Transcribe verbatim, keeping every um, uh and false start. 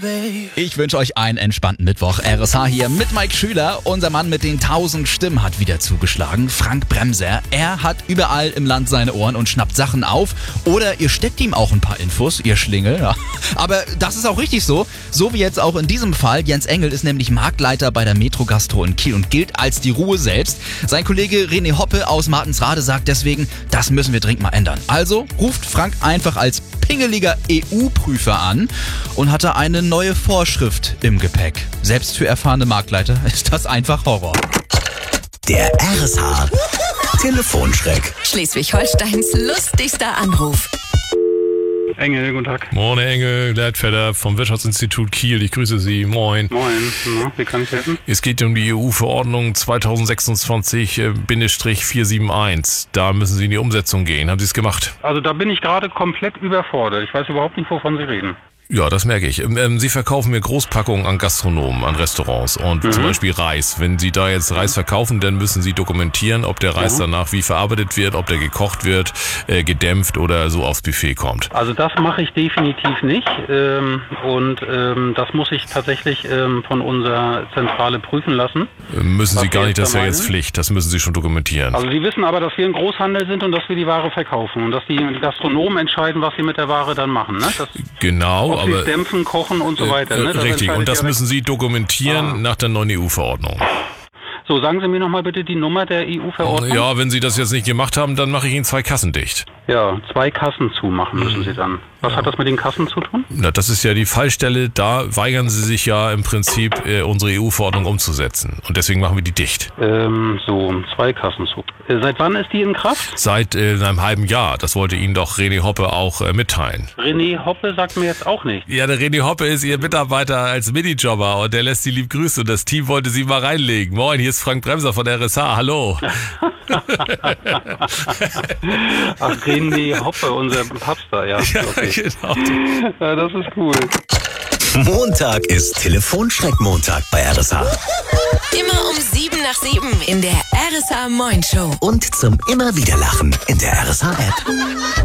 Ich wünsche euch einen entspannten Mittwoch. R S H hier mit Mike Schüler. Unser Mann mit den tausend Stimmen hat wieder zugeschlagen. Frank Bremser. Er hat überall im Land seine Ohren und schnappt Sachen auf. Oder ihr steckt ihm auch ein paar Infos, ihr Schlingel. Ja. Aber das ist auch richtig so. So wie jetzt auch in diesem Fall. Jens Engel ist nämlich Marktleiter bei der Metro Gastro in Kiel und gilt als die Ruhe selbst. Sein Kollege René Hoppe aus Martensrade sagt deswegen, das müssen wir dringend mal ändern. Also ruft Frank einfach als pingeliger E U-Prüfer an und hatte eine neue Vorschrift im Gepäck. Selbst für erfahrene Marktleiter ist das einfach Horror. Der R S H Telefonschreck. Schleswig-Holsteins lustigster Anruf. Engel, guten Tag. Moin Engel, Leitfeder vom Wirtschaftsinstitut Kiel. Ich grüße Sie. Moin. Moin. Na, wie kann ich helfen? Es geht um die E U-Verordnung zweitausendsechsundzwanzig vierhunderteinundsiebzig. Da müssen Sie in die Umsetzung gehen. Haben Sie es gemacht? Also da bin ich gerade komplett überfordert. Ich weiß überhaupt nicht, wovon Sie reden. Ja, das merke ich. Ähm, Sie verkaufen mir Großpackungen an Gastronomen, an Restaurants und mhm. zum Beispiel Reis. Wenn Sie da jetzt Reis verkaufen, dann müssen Sie dokumentieren, ob der Reis ja. danach wie verarbeitet wird, ob der gekocht wird, äh, gedämpft oder so aufs Buffet kommt. Also das mache ich definitiv nicht ähm, und ähm, das muss ich tatsächlich ähm, von unserer Zentrale prüfen lassen. Äh, müssen Sie gar nicht, das ist ja jetzt Pflicht, das müssen Sie schon dokumentieren. Also Sie wissen aber, dass wir ein Großhandel sind und dass wir die Ware verkaufen und dass die Gastronomen entscheiden, was sie mit der Ware dann machen. Ne? Das genau. Ob sie dämpfen, kochen und so weiter. Ne? Das richtig, und das müssen Sie dokumentieren ah. nach der neuen E U-Verordnung. So, sagen Sie mir nochmal bitte die Nummer der E U-Verordnung. Ja, wenn Sie das jetzt nicht gemacht haben, dann mache ich Ihnen zwei Kassen dicht. Ja, zwei Kassen zumachen müssen Sie dann. Was ja. hat das mit den Kassen zu tun? Na, das ist ja die Fallstelle, da weigern Sie sich ja im Prinzip, äh, unsere E U-Verordnung umzusetzen. Und deswegen machen wir die dicht. Ähm, so, zwei Kassen zu. Äh, seit wann ist die in Kraft? Seit äh, einem halben Jahr. Das wollte Ihnen doch René Hoppe auch äh, mitteilen. René Hoppe sagt mir jetzt auch nicht. Ja, der René Hoppe ist Ihr Mitarbeiter als Minijobber und der lässt Sie lieb grüßen und das Team wollte Sie mal reinlegen. Moin, hier ist Frank Bremser von der R S H. Hallo. Ach, René Hoppe, unser Papstar, ja. Ja, okay. genau. Ja, das ist cool. Montag ist Telefonschreck-Montag bei R S H. Immer um sieben nach sieben in der R S H Moin Show. Und zum immer wieder Lachen in der R S H-App.